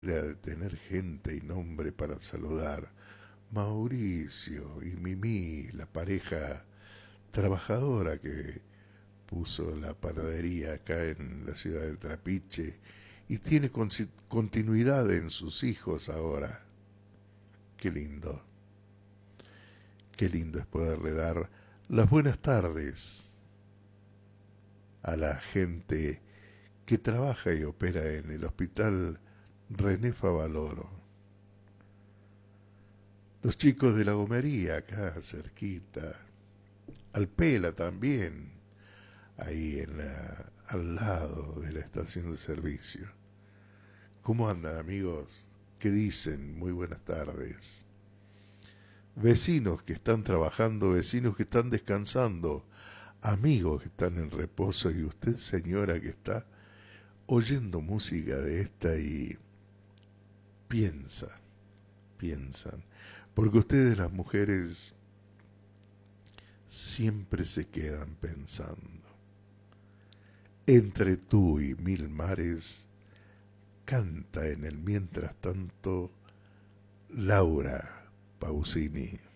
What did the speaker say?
de tener gente y nombre para saludar. Mauricio y Mimi, la pareja trabajadora que puso la panadería acá en la ciudad de Trapiche y tiene continuidad en sus hijos ahora. Qué lindo, qué lindo es poderle dar las buenas tardes a la gente que trabaja y opera en el hospital René Favaloro. Los chicos de la gomería acá cerquita, Alpela también, ahí al lado de la estación de servicio. ¿Cómo andan, amigos? ¿Qué dicen? Muy buenas tardes. Vecinos que están trabajando, vecinos que están descansando, amigos que están en reposo y usted, señora, que está oyendo música de esta y piensan, porque ustedes las mujeres siempre se quedan pensando. Entre tú y mil mares canta en el mientras tanto Laura Pausini.